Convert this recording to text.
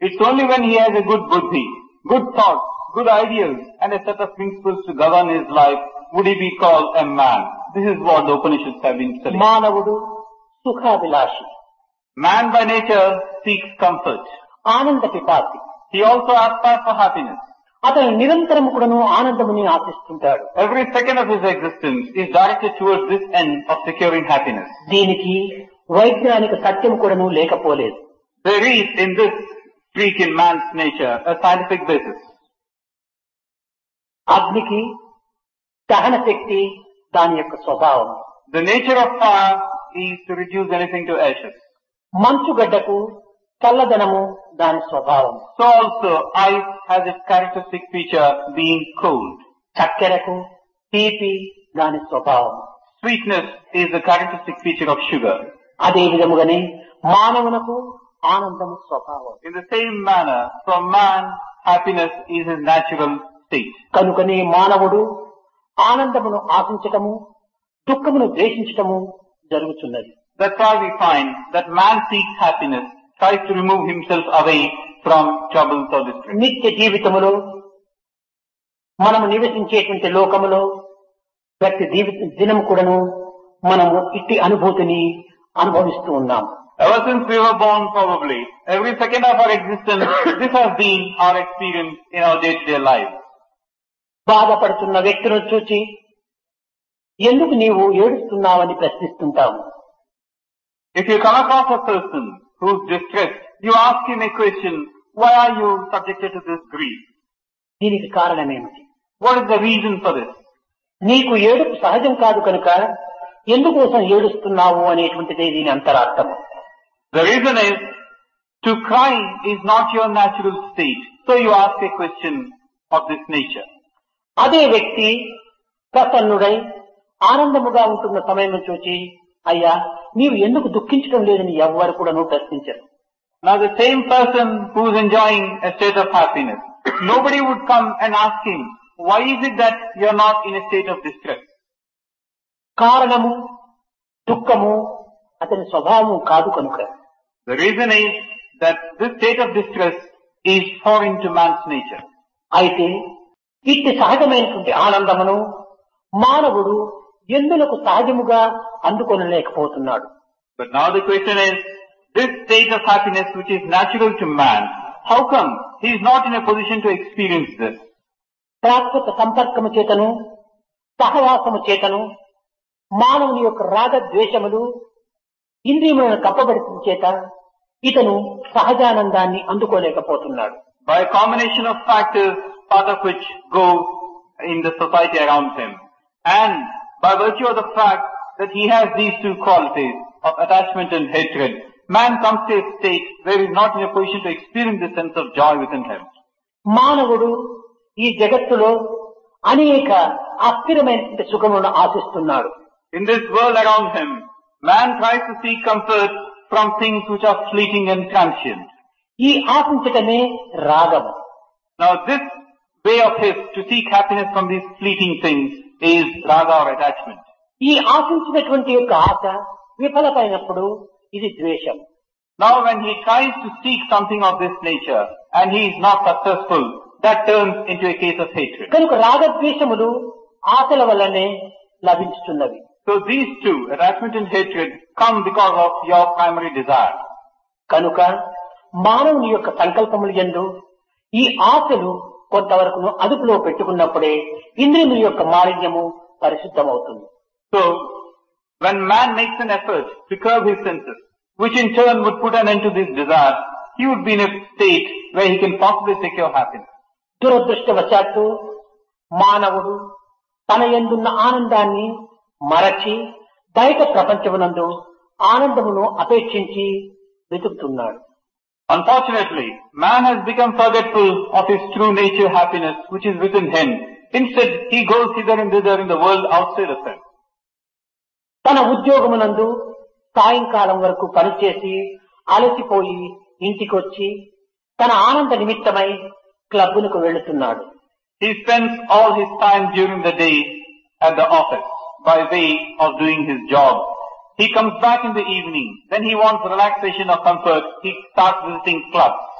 It's only when he has a good buddhi, good thoughts, good ideals, and a set of principles to govern his life would he be called a man. This is what the Upanishads have been telling. మానవుడు సుఖాభిలాషి, Man by nature seeks comfort. ఆనంద పిపాసి. He also aspires for happiness. అతను నిరంతరం కూడాను ఆనందముని ఆశిస్తుంటాడు. Every second of his existence is directed towards this end of securing happiness. దీనికి వైజ్ఞానిక సత్యం కూడాను లేకపోలేదు. There is in this streak in man's nature a scientific basis. అగ్నికి దహన శక్తి దాని యొక్క స్వభావం. The nature of fire is to reduce anything to ashes. మంచుగడ్డకు చల్లదనము దాని స్వభావం. So also ice has its characteristic feature being cold. చక్కెరకు తీపి దాని స్వభావం. Sweetness is the characteristic feature of sugar. అదే విధముగానే మానవునకు ఆనందము స్వభావం. In the same manner, for man, happiness is his natural state. కనుకనే మానవుడు ఆనందమును ఆశించటము, దుఃఖమును ద్వేషించటము జరుగుతున్నది. That's why we find that man seeks happiness, tries to remove himself away from troubles or distress. నిత్య జీవితములో మనము నివసించేటువంటి లోకములో ప్రతి దినం కూడాను మనము ఇట్టి అనుభూతిని అనుభవిస్తూ ఉన్నాం. Ever since we were born, probably, every second of our existence, this has been our experience in our day-to-day life. బాధపడుతున్న వ్యక్తులను చూచి ఎందుకు నీవు ఏడుస్తున్నావని ప్రశ్నిస్తుంటాము. If you come across a person who's distressed, you ask him a question, why are you subjected to this grief? దీనికి కారణమేమిటి? What is the reason for this? నీకు ఏడుపు సహజం కాదు కనుక ఎందుకోసం ఏడుస్తున్నావు అనేటువంటిదే దీని అంతరార్థము. The reason is, to cry is not your natural state. So you ask a question of this nature. అదే వ్యక్తి ప్రసన్నుడై ఆనందముగా ఉంటున్న సమయం చూచి అయ్యా నీవు ఎందుకు దుఃఖించడం లేదని ఎవ్వరు కూడా ప్రశ్నించరు. Now the same person who is enjoying a state of happiness, nobody would come and ask him, why is it that you are not in a state of distress? కారణము దుఃఖము అతని స్వభావము కాదు కనుక. The reason is that this state of distress is foreign to man's nature. అయితే ఇట్టి సహజమైనటువంటి ఆనందమును మానవుడు ఎందులకు సహజముగా అందుకొనలేకపోతున్నాడు. But now the question is, this state of happiness which is natural to man, how come he is not in a position to experience this? ప్రాకృత సంపర్కము చేతను సహవాసము చేతను మానవుని యొక్క రాగ ద్వేషములు ఇంద్రియములను కప్పబడిన చేత ఇతను సహజానందాన్ని అందుకోలేకపోతున్నాడు. By a combination of factors, part of which go in the society around him, and by virtue of the fact that he has these two qualities of attachment and hatred, man comes to a state where he is not in a position to experience the sense of joy within him. మానవుడు ఈ జగత్తులో అనేక అస్థిరమైన సుఖములను ఆశిస్తున్నాడు. In this world around him, man tries to seek comfort from things which are fleeting and transient. ఈ ఆశించటమే రాగము. Now this way of his to seek happiness from these fleeting things is raga or attachment. ఈ ఆశించినటువంటి యొక్క ఆశ విఫలమైనప్పుడు ఇది ద్వేషం. Now when he tries to seek something of this nature and he is not successful, that turns into a case of hatred. కనుక రాగద్వేషములు ఆశల వల్లనే లభించుతున్నవి. So these two, attachment and hatred, come because of your primary desire. కనుక మానవుని యొక్క సంకల్పములు యందు ఈ ఆశలు కొంతవరకు అదుపులో పెట్టుకున్నప్పుడే ఇంద్రియముల యొక్క మాలిన్యము పరిశుద్ధమవుతుంది. So when man makes an effort to curb his senses, which in turn would put an end to this desire, he would be in a state where he can possibly secure happiness. దురదృష్టవశాత్తు మానవుడు తన యందున్న ఆనందాన్ని మరచి బయట ప్రపంచమునందు ఆనందమును అపేక్షించి వెతుకుతున్నాడు. Unfortunately, man has become forgetful of his true nature happiness which is within him. Instead, he goes hither and thither in the world outside of him. తన ఉద్యోగమునందు సాయంకాలం వరకు పనిచేసి అలసిపోయి ఇంటికొచ్చి తన ఆనంద నిమిత్తమై క్లబ్బులకు వెళుతున్నాడు. He spends all his time during the day at the office by way of doing his job. He comes back in the evening. Then he wants relaxation or comfort. He starts visiting clubs.